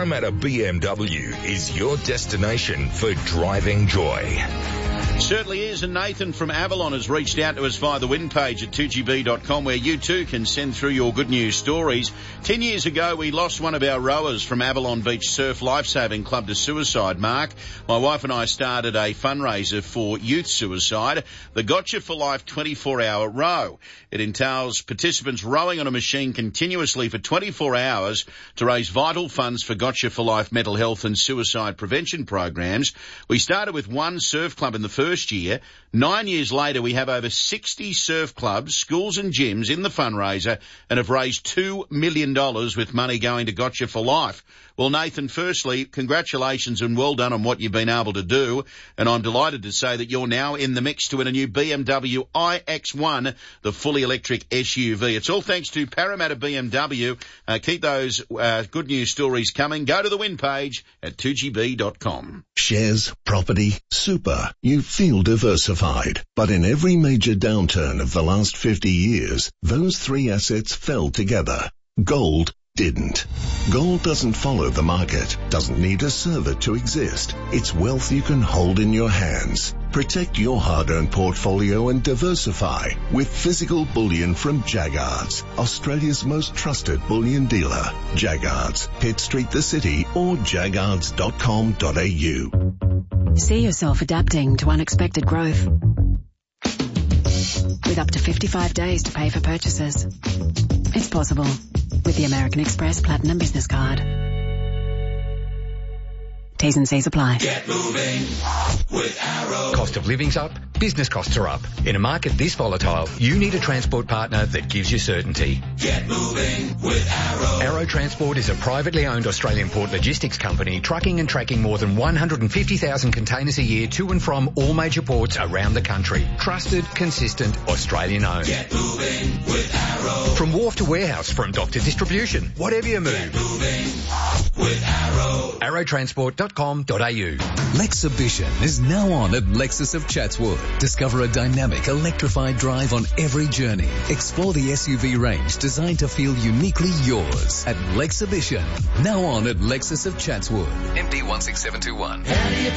Parramatta BMW is your destination for driving joy. Certainly is, and Nathan from Avalon has reached out to us via the win page at 2gb.com, where you too can send through your good news stories. 10 years ago, we lost one of our rowers from Avalon Beach Surf Lifesaving Club to suicide, Mark. My wife and I started a fundraiser for youth suicide, the Gotcha for Life 24-hour row. It entails participants rowing on a machine continuously for 24 hours to raise vital funds for Gotcha for Life mental health and suicide prevention programs. We started with one surf club in the first year. 9 years later, we have over 60 surf clubs, schools and gyms in the fundraiser and have raised $2 million with money going to Gotcha for Life. Well, Nathan, firstly, congratulations and well done on what you've been able to do. And I'm delighted to say that you're now in the mix to win a new BMW iX1, the fully electric SUV. It's all thanks to Parramatta BMW. Keep those good news stories coming. Go to the win page at 2gb.com. Shares, property, super. You feel diversified. But in every major downturn of the last 50 years, those three assets fell together. Gold didn't. Gold doesn't follow the market, doesn't need a server to exist. It's wealth you can hold in your hands. Protect your hard-earned portfolio and diversify with physical bullion from Jaggards, Australia's most trusted bullion dealer. Jaggards, Pitt Street, the city, or jaggards.com.au. See yourself adapting to unexpected growth. With up to 55 days to pay for purchases. It's possible with the American Express Platinum Business Card. T's and C's apply. Get moving with Arrow. Cost of living's up, business costs are up. In a market this volatile, you need a transport partner that gives you certainty. Get moving with Arrow. Arrow Transport is a privately owned Australian port logistics company trucking and tracking more than 150,000 containers a year to and from all major ports around the country. Trusted, consistent, Australian owned. Get moving with Arrow. From wharf to warehouse, from dock to distribution, whatever you move. Get moving with Arrow. Arrowtransport.com.au. Lexhibition is now on at Lexus of Chatswood. Discover a dynamic, electrified drive on every journey. Explore the SUV range designed to feel uniquely yours at Lexhibition. Now on at Lexus of Chatswood. MD 16721. How do you